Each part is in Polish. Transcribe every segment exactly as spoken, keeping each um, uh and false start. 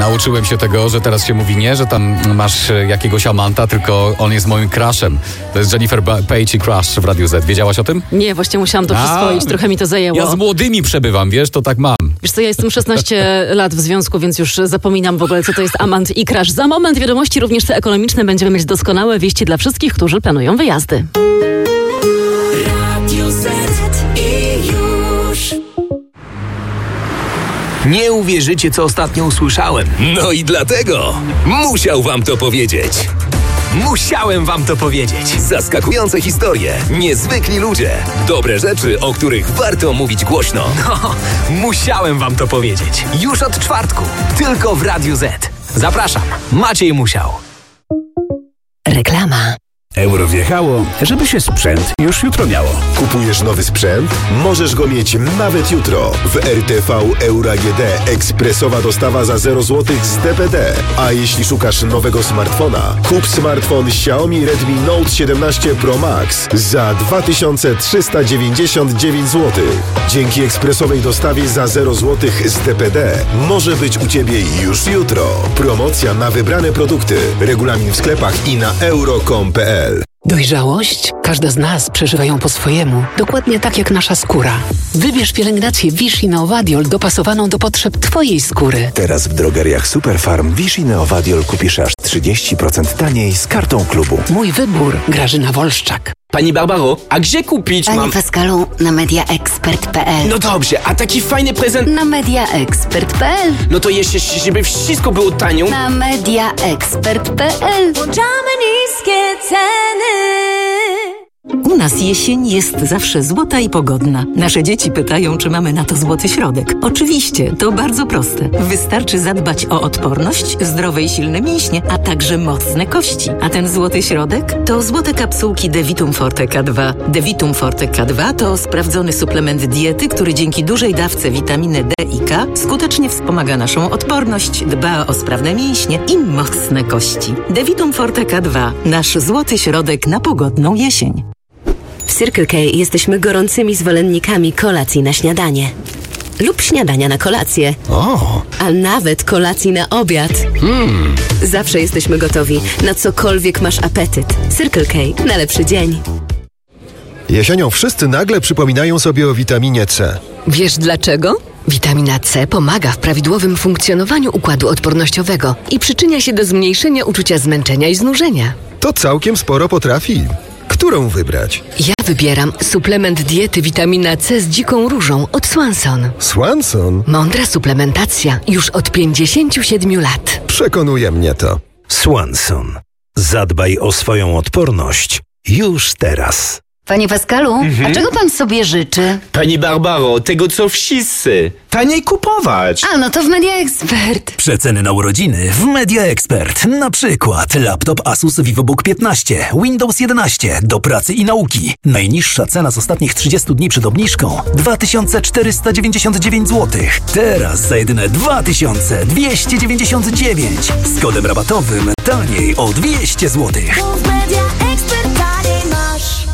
nauczyłem się tego, że teraz się mówi nie, że tam masz jakiegoś amanta, tylko on jest moim crushem. To jest Jennifer Page i Crush w Radiu Z. Wiedziałaś o tym? Nie, właśnie musiałam to przyswoić, A, trochę mi to zajęło. Ja z młodymi przebywam, wiesz, to tak mam. Wiesz co, ja jestem szesnaście lat w związku, więc już zapominam w ogóle, co to jest amant i crush. Za moment wiadomości również te ekonomiczne. Będziemy mieć doskonałe wieści dla wszystkich, którzy planują wyjazdy. Radio Z i już. Nie uwierzycie, co ostatnio usłyszałem. No i dlatego musiał wam to powiedzieć. Musiałem wam to powiedzieć. Zaskakujące historie, niezwykli ludzie, dobre rzeczy, o których warto mówić głośno. No, musiałem wam to powiedzieć. Już od czwartku, tylko w Radiu Z. Zapraszam, Maciej Musiał. Reklama. Euro wjechało, żeby się sprzęt już jutro miało. Kupujesz nowy sprzęt? Możesz go mieć nawet jutro. W R T V Euro A G D ekspresowa dostawa za zero złotych z D P D. A jeśli szukasz nowego smartfona, kup smartfon Xiaomi Redmi Note siedemnaście Pro Max za dwa tysiące trzysta dziewięćdziesiąt dziewięć złotych. Dzięki ekspresowej dostawie za zero złotych z D P D może być u Ciebie już jutro. Promocja na wybrane produkty. Regulamin w sklepach i na euro kropka com kropka p l. Dojrzałość? Każda z nas przeżywa ją po swojemu, dokładnie tak jak nasza skóra. Wybierz pielęgnację Vichy Neovadiol dopasowaną do potrzeb Twojej skóry. Teraz w drogeriach Superfarm Vichy Neovadiol kupisz aż trzydzieści procent taniej z kartą klubu. Mój wybór, Grażyna Wolszczak. Pani Barbaro, a gdzie kupić Panie mam... Pascalu, na media expert kropka p l. No dobrze, a taki fajny prezent... Na media expert kropka p l. No to jeszcze, żeby wszystko było tanio... Na media expert kropka p l. Włączamy niskie ceny. U nas jesień jest zawsze złota i pogodna. Nasze dzieci pytają, czy mamy na to złoty środek. Oczywiście, to bardzo proste. Wystarczy zadbać o odporność, zdrowe i silne mięśnie, a także mocne kości. A ten złoty środek to złote kapsułki Devitum Forte K dwa. Devitum Forte K dwa to sprawdzony suplement diety, który dzięki dużej dawce witaminy D i K skutecznie wspomaga naszą odporność, dba o sprawne mięśnie i mocne kości. Devitum Forte K dwa. Nasz złoty środek na pogodną jesień. W Circle K jesteśmy gorącymi zwolennikami kolacji na śniadanie. Lub śniadania na kolację. O! A nawet kolacji na obiad. Hmm. Zawsze jesteśmy gotowi, na cokolwiek masz apetyt. Circle K na lepszy dzień. Jesienią wszyscy nagle przypominają sobie o witaminie C. Wiesz dlaczego? Witamina C pomaga w prawidłowym funkcjonowaniu układu odpornościowego i przyczynia się do zmniejszenia uczucia zmęczenia i znużenia. To całkiem sporo potrafi. Którą wybrać? Ja wybieram suplement diety witamina C z dziką różą od Swanson. Swanson? Mądra suplementacja już od pięćdziesięciu siedmiu lat. Przekonuje mnie to. Swanson. Zadbaj o swoją odporność już teraz. Panie Pascalu, Mhm. a czego pan sobie życzy? Pani Barbaro, tego co wszyscy. Taniej kupować. A, no to w Media Expert. Przeceny na urodziny w Media Expert. Na przykład laptop Asus VivoBook piętnaście, Windows jedenaście do pracy i nauki. Najniższa cena z ostatnich trzydziestu dni przed obniżką dwa tysiące czterysta dziewięćdziesiąt dziewięć złotych. Teraz za jedyne dwa tysiące dwieście dziewięćdziesiąt dziewięć. Z kodem rabatowym taniej o dwieście złotych. W Media Expert taniej masz.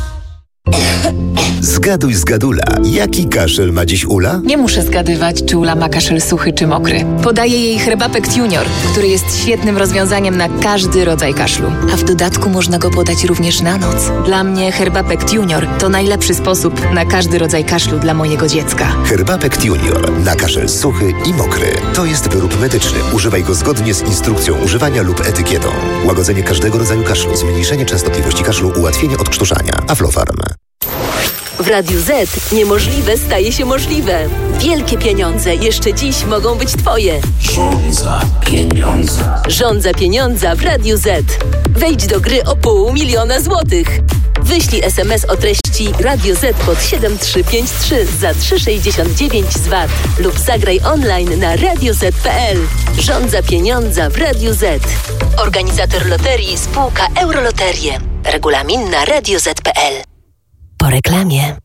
Zgaduj z gadula. Jaki kaszel ma dziś Ula? Nie muszę zgadywać, czy Ula ma kaszel suchy czy mokry. Podaję jej Herbapekt Junior, który jest świetnym rozwiązaniem na każdy rodzaj kaszlu. A w dodatku można go podać również na noc. Dla mnie Herbapekt Junior to najlepszy sposób na każdy rodzaj kaszlu dla mojego dziecka. Herbapekt Junior na kaszel suchy i mokry. To jest wyrób medyczny. Używaj go zgodnie z instrukcją używania lub etykietą. Łagodzenie każdego rodzaju kaszlu, zmniejszenie częstotliwości kaszlu, ułatwienie odkrztuszania. Aflofarm. W Radiu Z niemożliwe staje się możliwe. Wielkie pieniądze jeszcze dziś mogą być Twoje. Żądza pieniądza. Żądza pieniądza w Radiu Z. Wejdź do gry o pół miliona złotych. Wyślij es em es o treści Radio Z pod siedem trzy pięć trzy za trzy sześćdziesiąt dziewięć z V A T lub zagraj online na radio z kropka p l. Żądza pieniądza w Radiu Z. Organizator loterii spółka Euroloterie. Regulamin na radio z kropka p l. Po reklamie.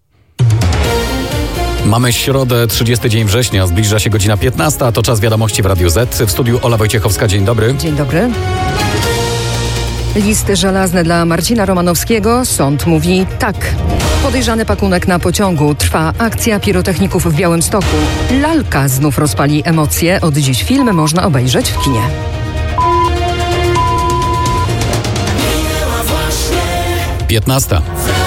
Mamy środę, trzydziesty dzień września, zbliża się godzina piętnasta, a to czas wiadomości w Radiu Z. W studiu Ola Wojciechowska, dzień dobry. Dzień dobry. List żelazny dla Marcina Romanowskiego. Sąd mówi tak. Podejrzany pakunek na pociągu. Trwa akcja pirotechników w Białymstoku. Lalka znów rozpali emocje. Od dziś film można obejrzeć w kinie. piętnasta.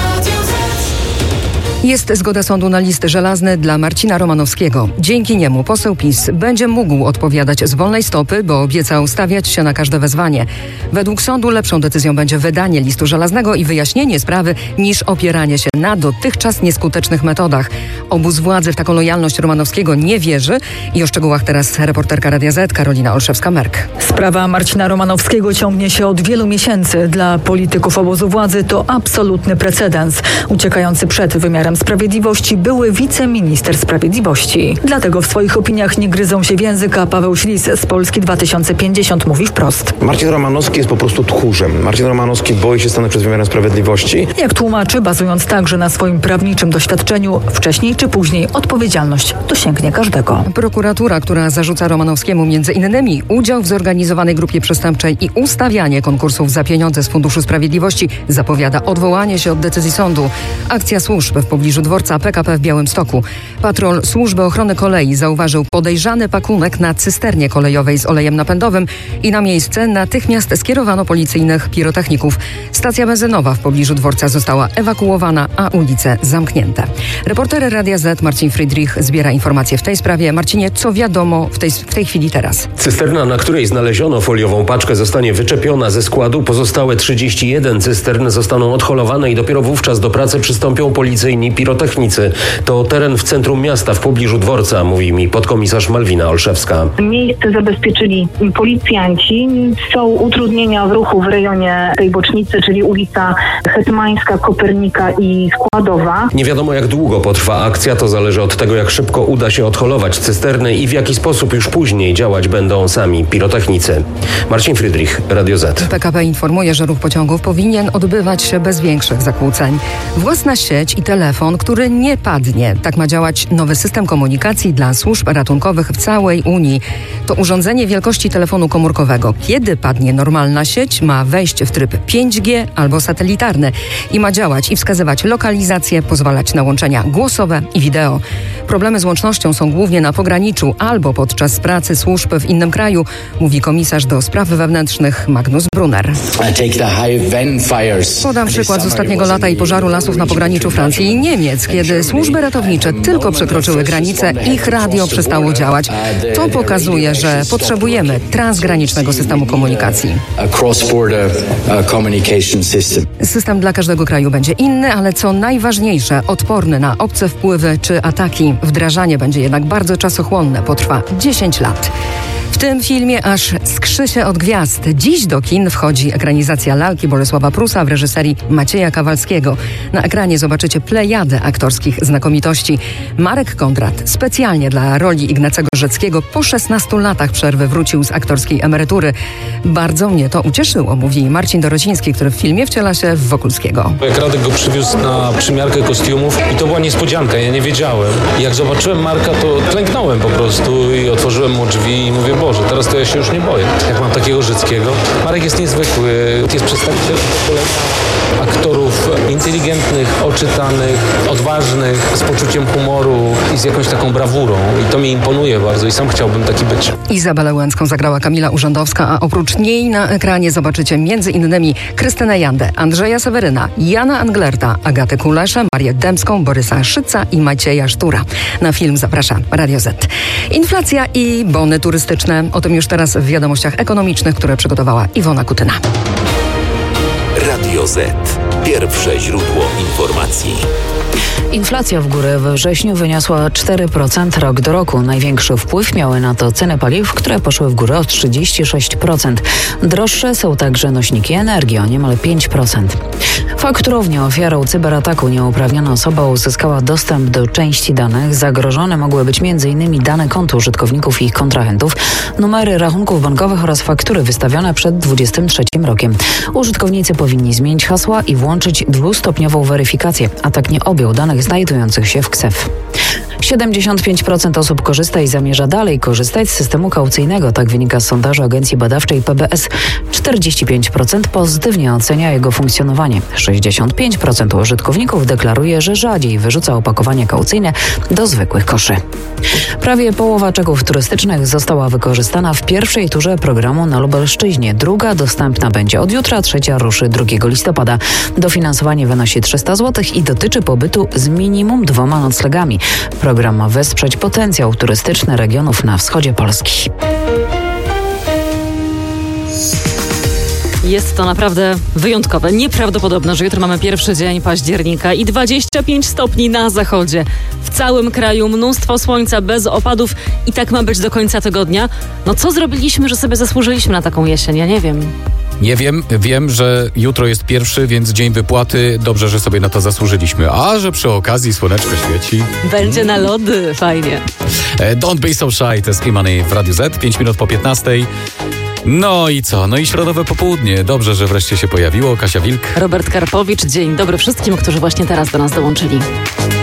Jest zgoda sądu na list żelazny dla Marcina Romanowskiego. Dzięki niemu poseł PiS będzie mógł odpowiadać z wolnej stopy, bo obiecał stawiać się na każde wezwanie. Według sądu lepszą decyzją będzie wydanie listu żelaznego i wyjaśnienie sprawy niż opieranie się na dotychczas nieskutecznych metodach. Obóz władzy w taką lojalność Romanowskiego nie wierzy i o szczegółach teraz reporterka Radia Z Karolina Olszewska-Merk. Sprawa Marcina Romanowskiego ciągnie się od wielu miesięcy. Dla polityków obozu władzy to absolutny precedens. Uciekający przed wymiarem Sprawiedliwości były wiceminister sprawiedliwości. Dlatego w swoich opiniach nie gryzą się w język, a Paweł Ślis z Polski dwa tysiące pięćdziesiąt mówi wprost. Marcin Romanowski jest po prostu tchórzem. Marcin Romanowski boi się stanąć przed wymiarem sprawiedliwości. Jak tłumaczy, bazując także na swoim prawniczym doświadczeniu, wcześniej czy później odpowiedzialność dosięgnie każdego. Prokuratura, która zarzuca Romanowskiemu między innymi udział w zorganizowanej grupie przestępczej i ustawianie konkursów za pieniądze z Funduszu Sprawiedliwości, zapowiada odwołanie się od decyzji sądu. Akcja służb w pobliżu dworca P K P w Białymstoku. Patrol Służby Ochrony Kolei zauważył podejrzany pakunek na cysternie kolejowej z olejem napędowym i na miejsce natychmiast skierowano policyjnych pirotechników. Stacja benzynowa w pobliżu dworca została ewakuowana, a ulice zamknięte. Reporter Radia Z Marcin Friedrich zbiera informacje w tej sprawie. Marcinie, co wiadomo w tej, w tej chwili teraz? Cysterna, na której znaleziono foliową paczkę, zostanie wyczepiona ze składu. Pozostałe trzydzieści jeden cystern zostaną odholowane i dopiero wówczas do pracy przystąpią policyjni pirotechnicy. To teren w centrum miasta, w pobliżu dworca, mówi mi podkomisarz Malwina Olszewska. Miejsce zabezpieczyli policjanci. Są utrudnienia w ruchu w rejonie tej bocznicy, czyli ulica Hetmańska, Kopernika i Składowa. Nie wiadomo, jak długo potrwa akcja. To zależy od tego, jak szybko uda się odholować cysterny i w jaki sposób już później działać będą sami pirotechnicy. Marcin Friedrich, Radio Z. P K P informuje, że ruch pociągów powinien odbywać się bez większych zakłóceń. Własna sieć i telefon, który nie padnie. Tak ma działać nowy system komunikacji dla służb ratunkowych w całej Unii. To urządzenie wielkości telefonu komórkowego. Kiedy padnie normalna sieć, ma wejść w tryb pięć G albo satelitarny i ma działać i wskazywać lokalizację, pozwalać na łączenia głosowe i wideo. Problemy z łącznością są głównie na pograniczu albo podczas pracy służb w innym kraju, mówi komisarz do spraw wewnętrznych Magnus Brunner. Podam przykład z ostatniego lata i pożaru lasów na pograniczu Francji i Niemiec. Kiedy służby ratownicze tylko przekroczyły granicę, ich radio przestało działać. To pokazuje, że potrzebujemy transgranicznego systemu komunikacji. System dla każdego kraju będzie inny, ale co najważniejsze, odporny na obce wpływy czy ataki. Wdrażanie będzie jednak bardzo czasochłonne, potrwa dziesięć lat. W tym filmie aż skrzy się od gwiazd. Dziś do kin wchodzi ekranizacja lalki Bolesława Prusa w reżyserii Macieja Kawalskiego. Na ekranie zobaczycie plejadę aktorskich znakomitości. Marek Kondrat specjalnie dla roli Ignacego Rzeckiego po szesnastu latach przerwy wrócił z aktorskiej emerytury. Bardzo mnie to ucieszyło, mówi Marcin Dorociński, który w filmie wciela się w Wokulskiego. Jak Radek go przywiózł na przymiarkę kostiumów i to była niespodzianka, ja nie wiedziałem. Jak zobaczyłem Marka, to klęknąłem po prostu i otworzyłem mu drzwi i mówię, Boże, teraz to ja się już nie boję. Jak mam takiego Rzeckiego. Marek jest niezwykły, jest przedstawicielem pokolenia aktorów inteligentnych, oczytanych, odważnych, z poczuciem humoru i z jakąś taką brawurą. I to mi imponuje bardzo i sam chciałbym taki być. Izabelę Łęcką zagrała Kamila Urzędowska, a oprócz niej na ekranie zobaczycie między innymi Krystynę Jandę, Andrzeja Seweryna, Jana Anglerta, Agatę Kuleszę, Marię Dębską, Borysa Szyca i Macieja Sztura. Na film zaprasza Radio Z. Inflacja i bony turystyczne. O tym już teraz w wiadomościach ekonomicznych, które przygotowała Iwona Kutyna. Radio Z. Pierwsze źródło informacji. Inflacja w górę we wrześniu wyniosła cztery procent rok do roku. Największy wpływ miały na to ceny paliw, które poszły w górę o trzydzieści sześć procent. Droższe są także nośniki energii o niemal pięć procent. Fakturownie ofiarą cyberataku nieuprawniona osoba uzyskała dostęp do części danych. Zagrożone mogły być między innymi dane kont użytkowników i ich kontrahentów, numery rachunków bankowych oraz faktury wystawione przed dwudziestym trzecim rokiem. Użytkownicy powinni zmienić hasła i włączyć włączyć dwustopniową weryfikację, a tak nie objął danych znajdujących się w K S E F. siedemdziesiąt pięć procent osób korzysta i zamierza dalej korzystać z systemu kaucyjnego, tak wynika z sondażu agencji badawczej P B S. czterdzieści pięć procent pozytywnie ocenia jego funkcjonowanie. sześćdziesiąt pięć procent użytkowników deklaruje, że rzadziej wyrzuca opakowania kaucyjne do zwykłych koszy. Prawie połowa czeków turystycznych została wykorzystana w pierwszej turze programu na Lubelszczyźnie. Druga dostępna będzie od jutra, trzecia ruszy drugiego listopada. Dofinansowanie wynosi trzysta złotych i dotyczy pobytu z minimum dwoma noclegami. Program ma wesprzeć potencjał turystyczny regionów na wschodzie Polski. Jest to naprawdę wyjątkowe, nieprawdopodobne, że jutro mamy pierwszy dzień października i dwadzieścia pięć stopni na zachodzie. W całym kraju mnóstwo słońca, bez opadów i tak ma być do końca tygodnia. No co zrobiliśmy, że sobie zasłużyliśmy na taką jesień? Ja nie wiem. Nie wiem, wiem, że jutro jest pierwszy, więc dzień wypłaty. Dobrze, że sobie na to zasłużyliśmy. A że przy okazji słoneczko świeci. Będzie na lody, fajnie. Don't be so shy, to jest Imani w Radiu Z, pięć minut po piętnastej. No i co? No i środowe popołudnie. Dobrze, że wreszcie się pojawiło. Kasia Wilk. Robert Karpowicz. Dzień dobry wszystkim, którzy właśnie teraz do nas dołączyli.